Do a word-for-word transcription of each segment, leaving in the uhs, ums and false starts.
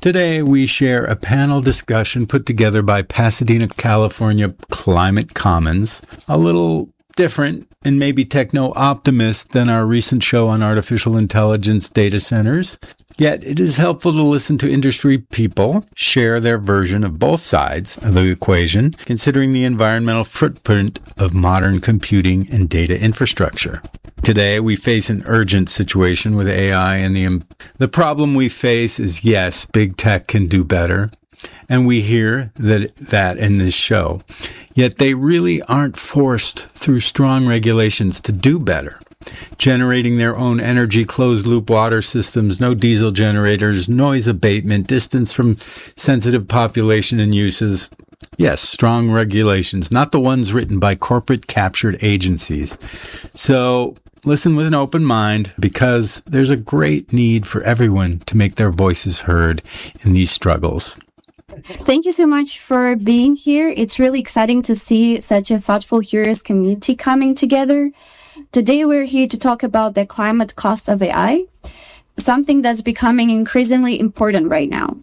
Today, we share a panel discussion put together by Pasadena, California Climate Commons, a little different and maybe techno-optimist than our recent show on artificial intelligence data centers. Yet, it is helpful to listen to industry people share their version of both sides of the equation, considering the environmental footprint of modern computing and data infrastructure. Today, we face an urgent situation with A I, and the the problem we face is, yes, big tech can do better, and we hear that that in this show. Yet they really aren't forced through strong regulations to do better. Generating their own energy, closed-loop water systems, no diesel generators, noise abatement, distance from sensitive population and uses. Yes, strong regulations, not the ones written by corporate captured agencies. So listen with an open mind, because there's a great need for everyone to make their voices heard in these struggles. Thank you so much for being here. It's really exciting to see such a thoughtful, curious community coming together. Today, we're here to talk about the climate cost of A I, something that's becoming increasingly important right now.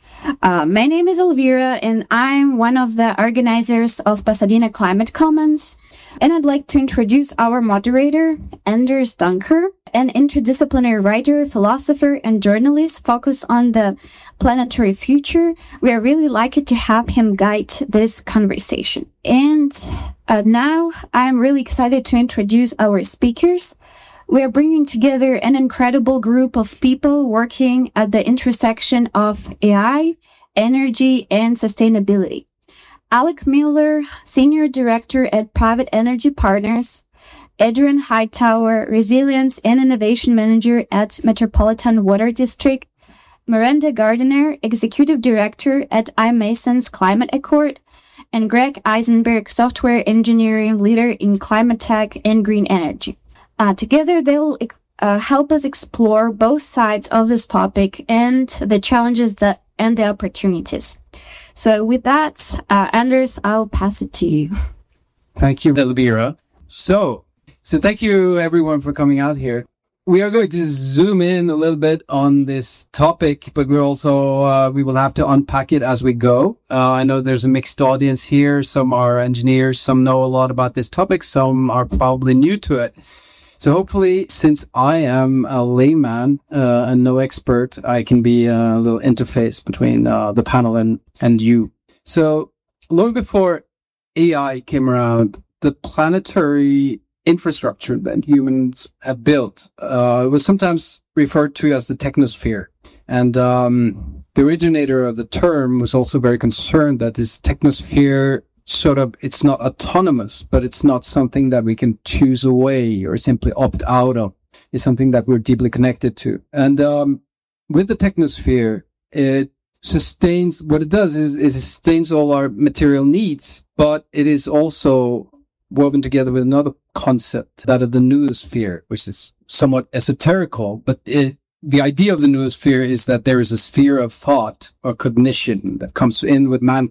Uh, my name is Elvira, and I'm one of the organizers of Pasadena Climate Commons. And I'd like to introduce our moderator, Anders Dunker, an interdisciplinary writer, philosopher, and journalist focused on the planetary future. We are really lucky to have him guide this conversation. And uh, now I'm really excited to introduce our speakers. We are bringing together an incredible group of people working at the intersection of A I, energy, and sustainability. Alec Miller, Senior Director at Private Energy Partners, Adrian Hightower, Resilience and Innovation Manager at Metropolitan Water District, Miranda Gardiner, Executive Director at iMason's Climate Accord, and Greg Eisenberg, Software Engineering Leader in Climate Tech and Green Energy. Uh, together, they'll uh, help us explore both sides of this topic and the challenges that and the opportunities. So with that, uh, Anders, I'll pass it to you. Thank you, Elvira. So, so thank you everyone for coming out here. We are going to zoom in a little bit on this topic, but we're also, uh, we will have to unpack it as we go. Uh, I know there's a mixed audience here. Some are engineers, some know a lot about this topic, some are probably new to it. So hopefully, since I am a layman uh, and no expert, I can be a little interface between uh, the panel and, and you. So long before A I came around, the planetary infrastructure that humans have built uh, was sometimes referred to as the technosphere. And um, the originator of the term was also very concerned that this technosphere sort of, it's not autonomous, but it's not something that we can choose away or simply opt out of. It's something that we're deeply connected to. And um, with the technosphere, it sustains, what it does is, is it sustains all our material needs, but it is also woven together with another concept, that of the noosphere, which is somewhat esoterical, but it, the idea of the noosphere is that there is a sphere of thought or cognition that comes in with man,